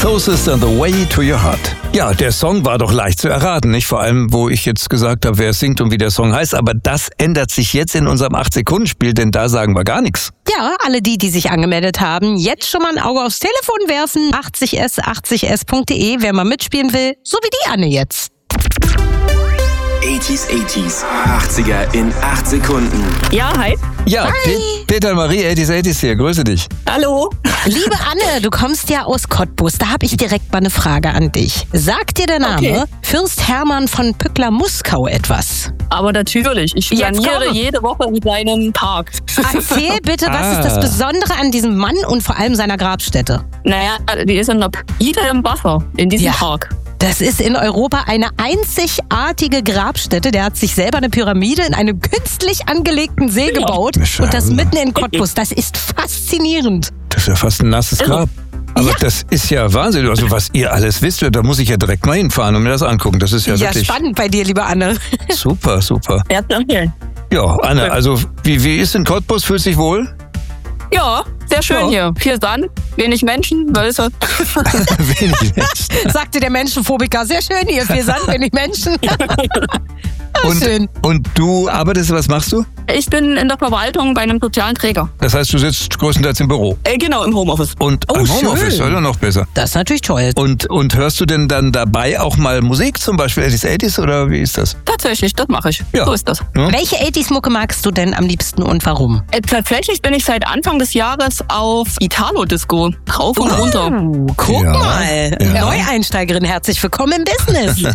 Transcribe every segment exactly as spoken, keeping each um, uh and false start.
Closest on the Way to Your Heart. Ja, der Song war doch leicht zu erraten, nicht? Vor allem, wo ich jetzt gesagt habe, wer es singt und wie der Song heißt. Aber das ändert sich jetzt in unserem acht-Sekunden-Spiel, denn da sagen wir gar nichts. Ja, alle die, die sich angemeldet haben, jetzt schon mal ein Auge aufs Telefon werfen. achtzig s, achtzig s punkt de, wer mal mitspielen will, so wie die Anne jetzt. achtziger, achtziger, achtziger in acht Sekunden. Ja, hi. Ja, Hi. Pe- Peter Marie, achtziger, achtziger hier, grüße dich. Hallo. Liebe Anne, du kommst ja aus Cottbus, da habe ich direkt mal eine Frage an dich. Sagt dir der Name Okay. Fürst Hermann von Pückler-Muskau etwas? Aber natürlich, ich Jetzt flaniere komm. jede Woche in seinem Park. Erzähl bitte, was Ah. ist das Besondere an diesem Mann und vor allem seiner Grabstätte? Naja, die ist in der Pyramide im Wasser, in diesem Ja. Park. Das ist in Europa eine einzigartige Grabstätte. Der hat sich selber eine Pyramide in einem künstlich angelegten See gebaut Schade. und das mitten in Cottbus. Das ist faszinierend. Das ist ja fast ein nasses Grab. Aber Ja. das ist ja Wahnsinn. Also was ihr alles wisst, da muss ich ja direkt mal hinfahren und mir das angucken. Das ist ja, Ja, wirklich spannend bei dir, liebe Anne. super, super. Wer zu empfehlen? Ja, Anne, also wie, wie ist in Cottbus? Fühlst du dich wohl? Ja, sehr schön Ja. hier. Viel Sand, wenig Menschen, Wölfe. Wenig Menschen. Sagte der Menschenphobiker. Sehr schön hier, viel Sand, wenig Menschen. Und, Schön. und du arbeitest, was machst du? Ich bin in der Verwaltung bei einem sozialen Träger. Das heißt, du sitzt größtenteils im Büro. Äh, genau, im Homeoffice. Und Oh, im Homeoffice, schön. oder noch besser. Das ist natürlich toll. Und, und hörst du denn dann dabei auch mal Musik, zum Beispiel achtziger, achtziger oder wie ist das? Tatsächlich, das mache ich. Ja. So ist das. Ja? Welche achtziger-Mucke magst du denn am liebsten und warum? Äh, tatsächlich bin ich seit Anfang des Jahres auf Italo-Disco. Rauf und runter. Oh, guck Ja. mal. Ja. Neueinsteigerin, herzlich willkommen im Business.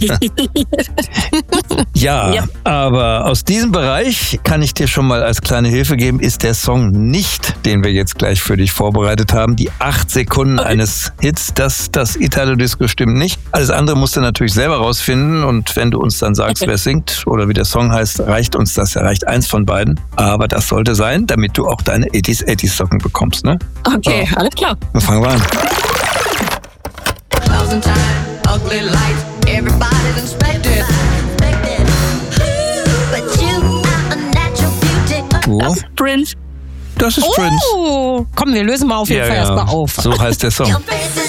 Ja, Ja. aber aus diesem Bereich kann ich dir schon mal als kleine Hilfe geben, ist der Song nicht, den wir jetzt gleich für dich vorbereitet haben. Die acht Sekunden eines Hits, das, das Italo-Disco stimmt nicht. Alles andere musst du natürlich selber rausfinden und wenn du uns dann sagst, Okay. wer singt oder wie der Song heißt, reicht uns das, ja, reicht eins von beiden. Aber das sollte sein, damit du auch deine achtziger, achtziger Socken bekommst, ne? Okay, alles klar. Dann fangen wir an. Thousand time, ugly lights, everybody's inspected. But you are a natural beauty. Wo? Prince. Das ist Prince. Oh, komm, wir lösen mal auf jeden Fall erstmal auf. So heißt der Song. Your face is